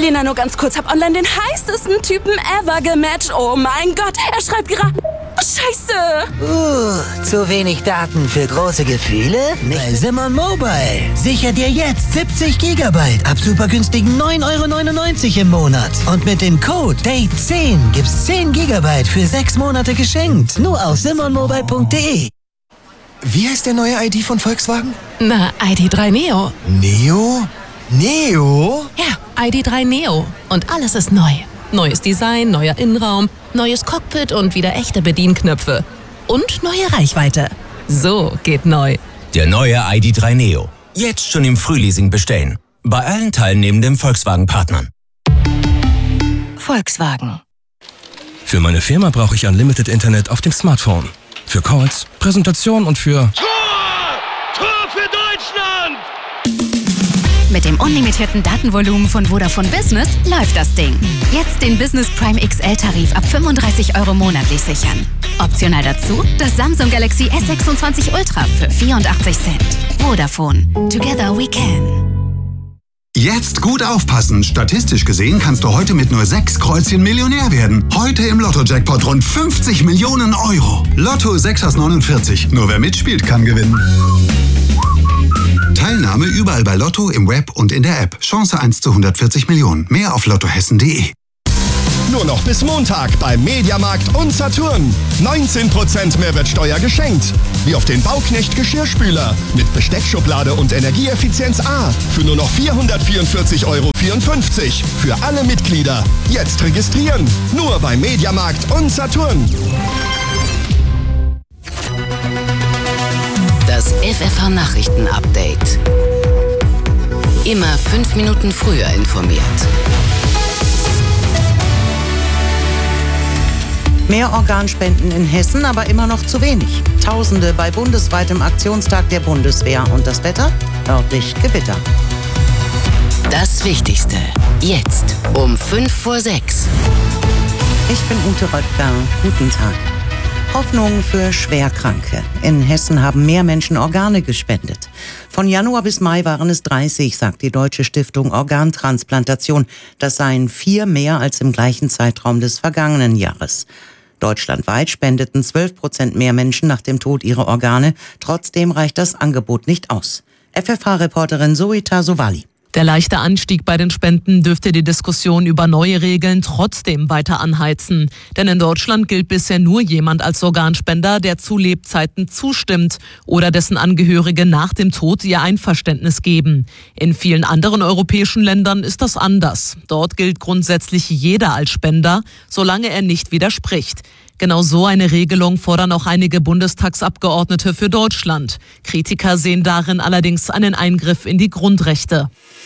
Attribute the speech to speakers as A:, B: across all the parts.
A: Lena, nur ganz kurz, hab online den heißesten Typen ever gematcht. Oh mein Gott, er schreibt gerade... Scheiße!
B: Zu wenig Daten für große Gefühle? Bei Simon Mobile. Sicher dir jetzt 70 Gigabyte ab super günstigen 9,99 € im Monat. Und mit dem Code DATE10 gibt's 10 Gigabyte für 6 Monate geschenkt. Nur auf simonmobile.de.
C: Wie heißt der neue ID von Volkswagen?
D: Na, ID.3 Neo.
C: Neo? Neo?
D: Ja, ID.3 Neo. Und alles ist neu. Neues Design, neuer Innenraum, neues Cockpit und wieder echte Bedienknöpfe. Und neue Reichweite. So geht neu.
E: Der neue ID.3 Neo. Jetzt schon im Frühleasing bestellen. Bei allen teilnehmenden Volkswagen-Partnern.
D: Volkswagen.
F: Für meine Firma brauche ich Unlimited Internet auf dem Smartphone. Für Calls, Präsentation und für...
G: Tor für Deutschland!
H: Mit dem unlimitierten Datenvolumen von Vodafone Business läuft das Ding. Jetzt den Business Prime XL-Tarif ab 35 € monatlich sichern. Optional dazu das Samsung Galaxy S26 Ultra für 84 Cent. Vodafone. Together we can.
I: Jetzt gut aufpassen. Statistisch gesehen kannst du heute mit nur 6 Kreuzchen Millionär werden. Heute im Lotto-Jackpot rund 50 Millionen €. Lotto 6 aus 49. Nur wer mitspielt, kann gewinnen. Teilnahme überall bei Lotto, im Web und in der App. Chance 1 zu 140 Millionen. Mehr auf lottohessen.de.
J: Nur noch bis Montag beim Mediamarkt und Saturn. 19% Mehrwertsteuer geschenkt. Wie auf den Bauknecht Geschirrspüler mit Besteckschublade und Energieeffizienz A für nur noch 444,54 € für alle Mitglieder. Jetzt registrieren. Nur beim Mediamarkt und Saturn.
K: Das FFH-Nachrichten-Update. Immer 5 Minuten früher informiert.
L: Mehr Organspenden in Hessen, aber immer noch zu wenig. Tausende bei bundesweitem Aktionstag der Bundeswehr. Und das Wetter? Örtlich Gewitter.
K: Das Wichtigste. Jetzt um 5:06.
L: Ich bin Ute Röttger. Guten Tag. Hoffnung für Schwerkranke. In Hessen haben mehr Menschen Organe gespendet. Von Januar bis Mai waren es 30, sagt die Deutsche Stiftung Organtransplantation. Das seien 4 mehr als im gleichen Zeitraum des vergangenen Jahres. Deutschlandweit spendeten 12% mehr Menschen nach dem Tod ihre Organe. Trotzdem reicht das Angebot nicht aus. FFH-Reporterin Zoita Sowali.
D: Der leichte Anstieg bei den Spenden dürfte die Diskussion über neue Regeln trotzdem weiter anheizen. Denn in Deutschland gilt bisher nur jemand als Organspender, der zu Lebzeiten zustimmt oder dessen Angehörige nach dem Tod ihr Einverständnis geben. In vielen anderen europäischen Ländern ist das anders. Dort gilt grundsätzlich jeder als Spender, solange er nicht widerspricht. Genau so eine Regelung fordern auch einige Bundestagsabgeordnete für Deutschland. Kritiker sehen darin allerdings einen Eingriff in die Grundrechte.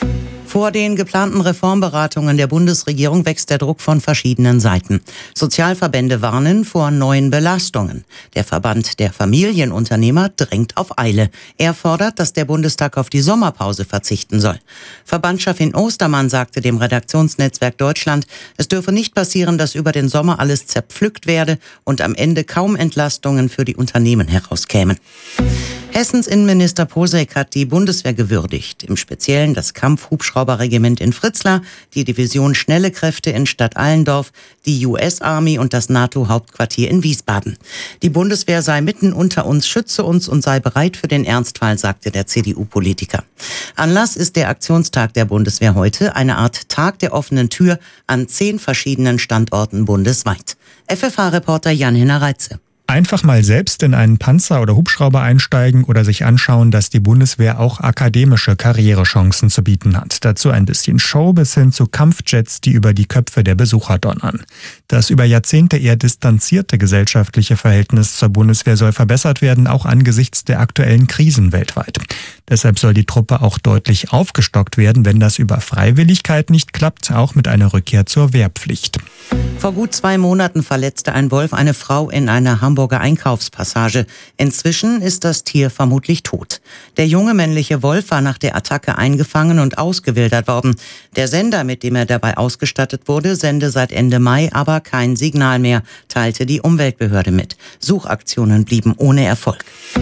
L: Vor den geplanten Reformberatungen der Bundesregierung wächst der Druck von verschiedenen Seiten. Sozialverbände warnen vor neuen Belastungen. Der Verband der Familienunternehmer drängt auf Eile. Er fordert, dass der Bundestag auf die Sommerpause verzichten soll. Verbandschefin Ostermann sagte dem Redaktionsnetzwerk Deutschland, es dürfe nicht passieren, dass über den Sommer alles zerpflückt werde und am Ende kaum Entlastungen für die Unternehmen herauskämen. Hessens Innenminister Posek hat die Bundeswehr gewürdigt, im Speziellen das Kampfhubschrauberregiment in Fritzlar, die Division Schnelle Kräfte in Stadt Allendorf, die US-Army und das NATO-Hauptquartier in Wiesbaden. Die Bundeswehr sei mitten unter uns, schütze uns und sei bereit für den Ernstfall, sagte der CDU-Politiker. Anlass ist der Aktionstag der Bundeswehr heute, eine Art Tag der offenen Tür an 10 verschiedenen Standorten bundesweit. FFH-Reporter Jan-Henner Reitze.
M: Einfach mal selbst in einen Panzer oder Hubschrauber einsteigen oder sich anschauen, dass die Bundeswehr auch akademische Karrierechancen zu bieten hat. Dazu ein bisschen Show bis hin zu Kampfjets, die über die Köpfe der Besucher donnern. Das über Jahrzehnte eher distanzierte gesellschaftliche Verhältnis zur Bundeswehr soll verbessert werden, auch angesichts der aktuellen Krisen weltweit. Deshalb soll die Truppe auch deutlich aufgestockt werden, wenn das über Freiwilligkeit nicht klappt, auch mit einer Rückkehr zur Wehrpflicht.
L: Vor gut 2 Monaten verletzte ein Wolf eine Frau in einer Hamburger Einkaufspassage. Inzwischen ist das Tier vermutlich tot. Der junge männliche Wolf war nach der Attacke eingefangen und ausgewildert worden. Der Sender, mit dem er dabei ausgestattet wurde, sende seit Ende Mai aber kein Signal mehr, teilte die Umweltbehörde mit. Suchaktionen blieben ohne Erfolg.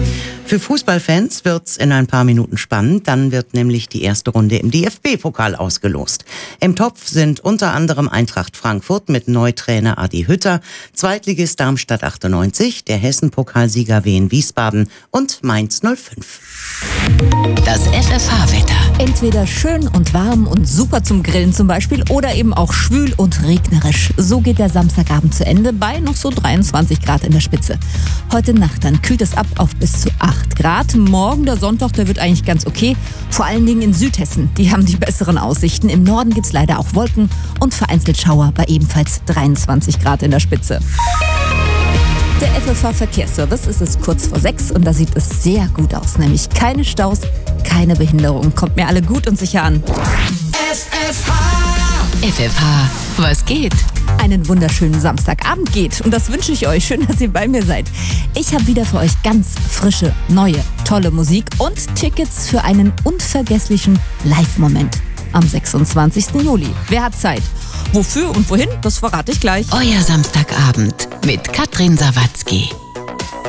L: Für Fußballfans wird's in ein paar Minuten spannend. Dann wird nämlich die erste Runde im DFB-Pokal ausgelost. Im Topf sind unter anderem Eintracht Frankfurt mit Neutrainer Adi Hütter, Zweitligist Darmstadt 98, der Hessen-Pokalsieger Wien Wiesbaden und Mainz 05.
K: Das FFH-Wetter.
N: Entweder schön und warm und super zum Grillen zum Beispiel oder eben auch schwül und regnerisch. So geht der Samstagabend zu Ende bei noch so 23 Grad in der Spitze. Heute Nacht dann kühlt es ab auf bis zu 8 Grad. Morgen, der Sonntag, der wird eigentlich ganz okay. Vor allen Dingen in Südhessen. Die haben die besseren Aussichten. Im Norden gibt's leider auch Wolken und vereinzelt Schauer bei ebenfalls 23 Grad in der Spitze. Der FFH-Verkehrsservice ist es kurz vor 6 und da sieht es sehr gut aus. Nämlich keine Staus, keine Behinderung. Kommt mir alle gut und sicher an.
K: FFH, was geht?
N: Einen wunderschönen Samstagabend geht und das wünsche ich euch. Schön, dass ihr bei mir seid. Ich habe wieder für euch ganz frische, neue, tolle Musik und Tickets für einen unvergesslichen Live-Moment am 26. Juli. Wer hat Zeit? Wofür und wohin, das verrate ich gleich.
K: Euer Samstagabend mit Katrin Sawatzki.